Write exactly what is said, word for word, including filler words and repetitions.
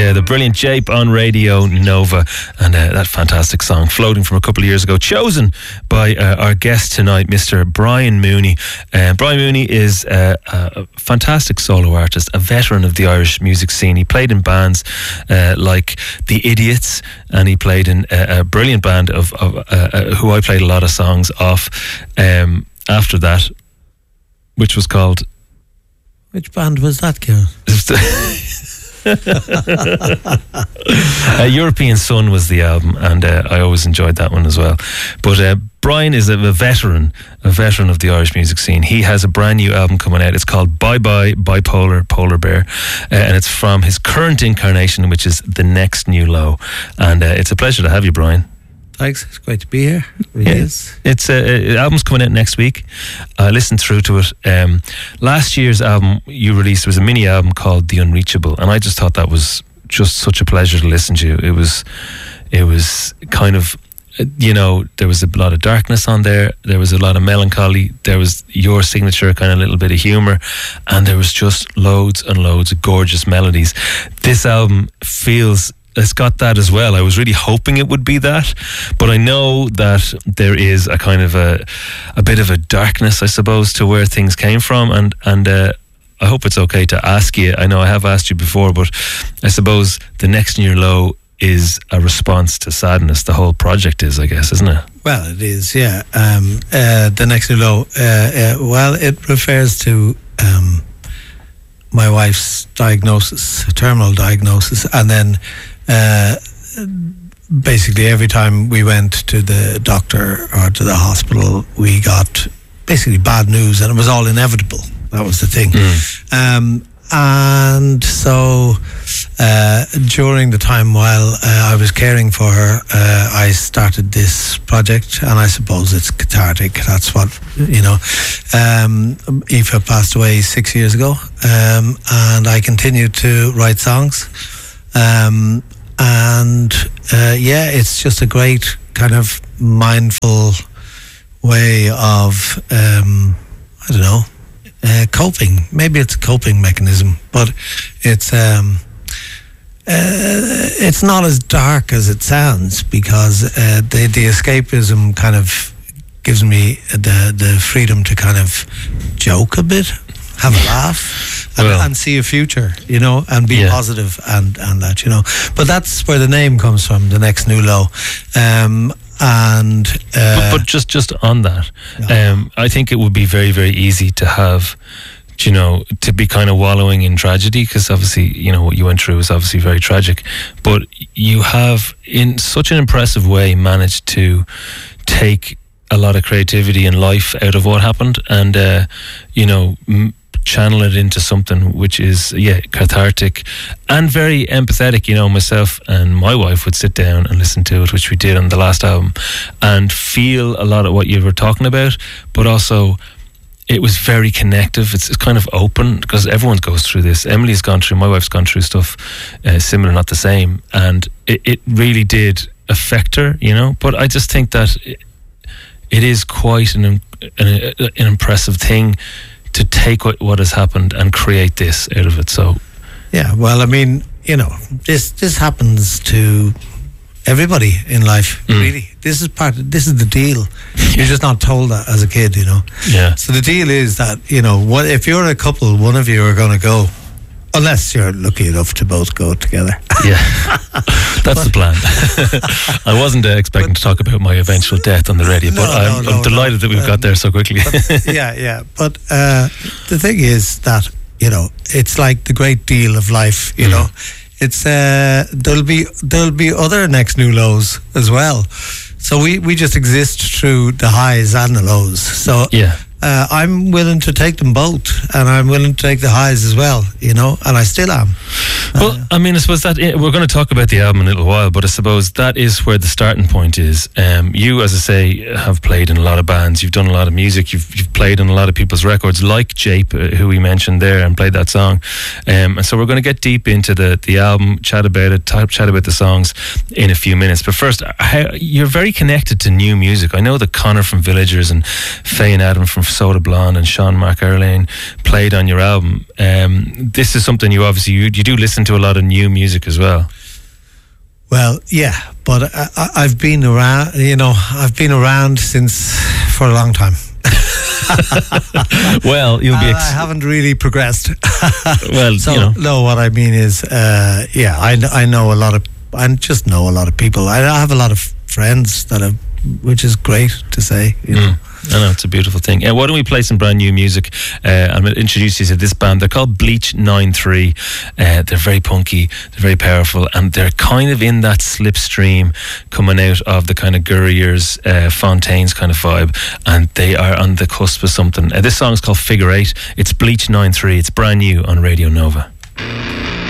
uh, the brilliant Jape on Radio Nova, and uh, that fantastic song, Floating, from a couple of years ago, chosen by uh, our guest tonight, Mister Brian Mooney. Uh, Brian Mooney is uh, a fantastic solo artist, a veteran of the Irish music scene. He played in bands uh, like The Idiots, and he played in a, a brilliant band of, of uh, uh, who I played a lot of songs off um, after that, which was called... Which band was that, Kieran? uh, European Sun was the album, and uh, I always enjoyed that one as well. But uh, Brian is a, a veteran, a veteran of the Irish music scene. He has a brand new album coming out. It's called Bye Bye Bipolar Polar Bear, uh, and it's from his current incarnation, which is The Next New Low. And uh, it's a pleasure to have you, Brian. Thanks, it's great to be here. It yeah. is. It's uh, uh, album's coming out next week. I listened through to it. Um, last year's album you released was a mini album called The Unreachable, and I just thought that was just such a pleasure to listen to. It was, it was kind of, you know, there was a lot of darkness on there. There was a lot of melancholy. There was your signature kind of little bit of humour, and there was just loads and loads of gorgeous melodies. This album feels. It's got that as well. I was really hoping it would be that, but I know that there is a kind of a a bit of a darkness, I suppose, to where things came from, and and uh, I hope it's okay to ask you. I know I have asked you before, but I suppose The Next New Low is a response to sadness. The whole project is, I guess, isn't it? Well, it is, yeah. Um, uh, The Next New Low. Uh, uh, well, it refers to um, my wife's diagnosis, terminal diagnosis, and then. Uh, basically every time we went to the doctor or to the hospital, we got basically bad news, and it was all inevitable. That was the thing. Mm. Um, and so uh, during the time while uh, I was caring for her, uh, I started this project, and I suppose it's cathartic. That's what, you know. Um, Aoife passed away six years ago, um, and I continued to write songs. Um, and uh, yeah, it's just a great kind of mindful way of um, I don't know uh, coping. Maybe it's a coping mechanism, but it's um, uh, it's not as dark as it sounds, because uh, the the escapism kind of gives me the the freedom to kind of joke a bit, have a laugh, and, well, and see a future, you know, and be yeah. positive and, and that, you know. But that's where the name comes from, The Next New Low. Um, and uh, but, but just just on that, no. um, I think it would be very, very easy to have, you know, to be kind of wallowing in tragedy, because obviously, you know, what you went through was obviously very tragic. But you have, in such an impressive way, managed to take a lot of creativity and life out of what happened, and uh, you know, m- channel it into something which is yeah cathartic and very empathetic. You know, myself and my wife would sit down and listen to it, which we did on the last album, and feel a lot of what you were talking about, but also it was very connective. It's, it's kind of open, because everyone goes through this. Emily's gone through, my wife's gone through stuff uh, similar, not the same, and it, it really did affect her, you know. But I just think that it, it is quite an, an an impressive thing to take what, what has happened and create this out of it. So yeah, well, I mean, you know, this this happens to everybody in life, mm. really. This is part of, this is the deal. You're just not told that as a kid, you know. Yeah. So the deal is that, you know, what if you're a couple, one of you are going to go, unless you're lucky enough to both go together. Yeah, that's the plan. I wasn't uh, expecting but, to talk about my eventual death on the radio, no, but I'm, no, no, I'm delighted no. that we've um, got there so quickly. But, yeah, yeah. But uh, the thing is that, you know, it's like the great deal of life, you mm. know. It's uh, there'll be there'll be other next new lows as well. So we, we just exist through the highs and the lows. So yeah. Uh, I'm willing to take them both, and I'm willing to take the highs as well, you know, and I still am. Well, uh, I mean, I suppose that we're going to talk about the album in a little while, but I suppose that is where the starting point is. Um, you, as I say, have played in a lot of bands. You've done a lot of music. You've you've played on a lot of people's records, like Jape, uh, who we mentioned there, and played that song. Um, and so we're going to get deep into the the album, chat about it, talk, chat about the songs in a few minutes. But first, how, you're very connected to new music. I know that Connor from Villagers and Faye and Adam from Soda Blonde and Sean Mark Erlane played on your album. Um, this is something you obviously you, you do listen into a lot of new music as well. Well, yeah, but I, I, I've been around. You know, I've been around since for a long time. Well, you'll be. Ex- I haven't really progressed. Well, so you know. no. What I mean is, uh, yeah, I, I know a lot of. I just know a lot of people. I have a lot of friends that have, which is great to say. You know. Mm. I know, it's a beautiful thing. Uh, why don't we play some brand new music? Uh, I'm going to introduce you to this band. They're called Bleach ninety-three. Uh, they're very punky, they're very powerful, and they're kind of in that slipstream coming out of the kind of Gurriers, uh, Fontaines kind of vibe, and they are on the cusp of something. Uh, this song is called Figure Eight. It's Bleach ninety-three. It's brand new on Radio Nova.